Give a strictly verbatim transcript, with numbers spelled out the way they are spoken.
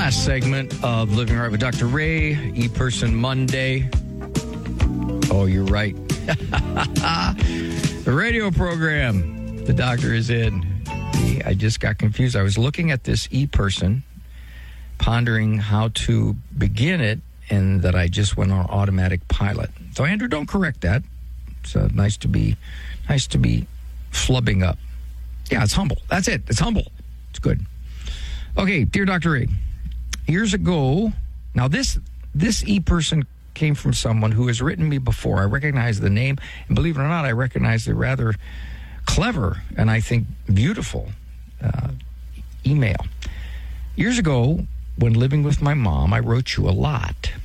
last segment of Living Right with Doctor Ray, E-Person Monday. Oh, you're right. The radio program. The doctor is in. I just got confused. I was looking at this E-Person, pondering how to begin it, and that I just went on automatic pilot. So, Andrew, don't correct that. It's uh, nice to be, nice to be flubbing up. Yeah, it's humble. That's it. It's humble. It's good. Okay, dear Doctor Ray, years ago, now this this E-Person came from someone who has written me before. I recognize the name, and believe it or not, I recognize the rather clever and I think beautiful uh, email. Years ago, when living with my mom, I wrote you a lot.